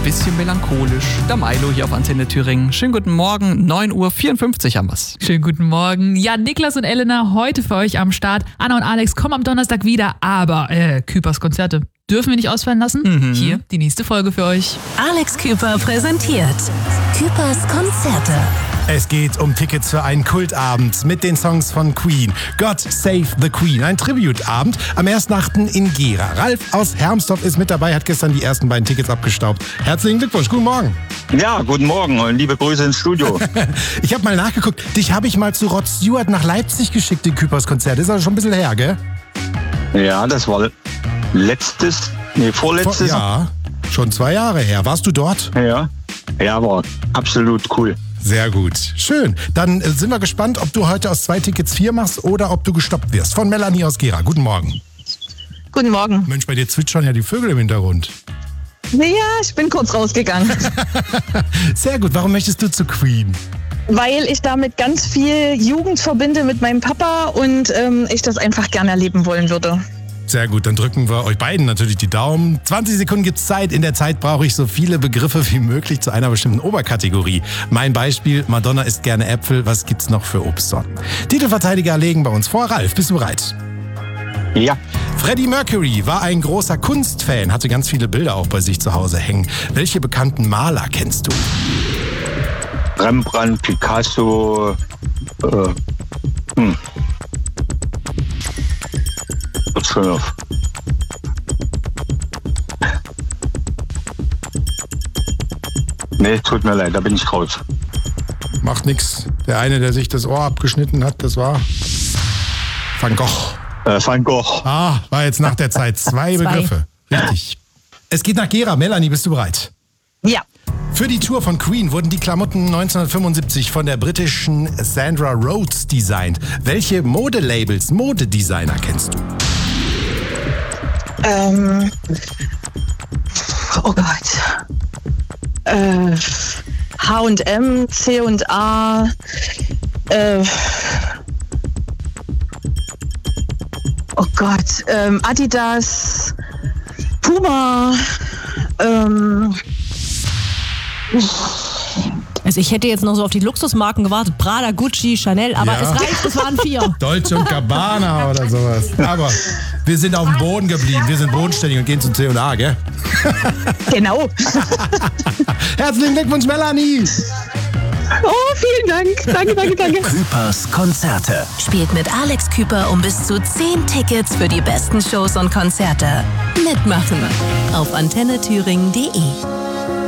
bisschen melancholisch. Der Milo hier auf Antenne Thüringen. Schönen guten Morgen, 9:54 Uhr haben wir's. Schönen guten Morgen. Ja, Niklas und Elena heute für euch am Start. Anna und Alex kommen am Donnerstag wieder, aber Küpers Konzerte dürfen wir nicht ausfallen lassen. Hier die nächste Folge für euch. Alex Küper präsentiert Küpers Konzerte. Es geht um Tickets für einen Kultabend mit den Songs von Queen. God Save the Queen, ein Tributabend am 1.8. in Gera. Ralf aus Hermsdorf ist mit dabei, hat gestern die ersten beiden Tickets abgestaubt. Herzlichen Glückwunsch, guten Morgen. Ja, guten Morgen und liebe Grüße ins Studio. Ich habe mal nachgeguckt, dich habe ich mal zu Rod Stewart nach Leipzig geschickt, in Küpers Konzert. Ist also schon ein bisschen her, gell? Ja, das war vorletztes. Ja, schon 2 Jahre her. Warst du dort? Ja, war absolut cool. Sehr gut. Schön. Dann sind wir gespannt, ob du heute aus 2 Tickets 4 machst oder ob du gestoppt wirst. Von Melanie aus Gera. Guten Morgen. Guten Morgen. Mensch, bei dir zwitschern ja die Vögel im Hintergrund. Naja, ich bin kurz rausgegangen. Sehr gut. Warum möchtest du zu Queen? Weil ich damit ganz viel Jugend verbinde mit meinem Papa und ich das einfach gerne erleben wollen würde. Sehr gut, dann drücken wir euch beiden natürlich die Daumen. 20 Sekunden gibt's Zeit. In der Zeit brauche ich so viele Begriffe wie möglich zu einer bestimmten Oberkategorie. Mein Beispiel, Madonna isst gerne Äpfel. Was gibt's noch für Obstsorten? Titelverteidiger legen bei uns vor. Ralf, bist du bereit? Ja. Freddie Mercury war ein großer Kunstfan, hatte ganz viele Bilder auch bei sich zu Hause hängen. Welche bekannten Maler kennst du? Rembrandt, Picasso, Nee, tut mir leid, da bin ich raus. Macht nix. Der eine, der sich das Ohr abgeschnitten hat, das war Van Gogh. Van Gogh. War jetzt nach der Zeit. 2 Begriffe. Richtig. Es geht nach Gera. Melanie, bist du bereit? Ja. Für die Tour von Queen wurden die Klamotten 1975 von der britischen Sandra Rhodes designt. Welche Modelabels, Modedesigner kennst du? Oh Gott. H&M, C&A, oh Gott, Adidas, Puma, Also ich hätte jetzt noch so auf die Luxusmarken gewartet. Prada, Gucci, Chanel, aber Ja. es reicht, es waren 4. Dolce & Gabbana oder sowas. Aber wir sind auf dem Boden geblieben. Wir sind bodenständig und gehen zum C&A, gell? genau. Herzlichen Glückwunsch, Melanie! Oh, vielen Dank. Danke. Küpers Konzerte. Spielt mit Alex Küper um bis zu 10 Tickets für die besten Shows und Konzerte. Mitmachen auf antennethüringen.de.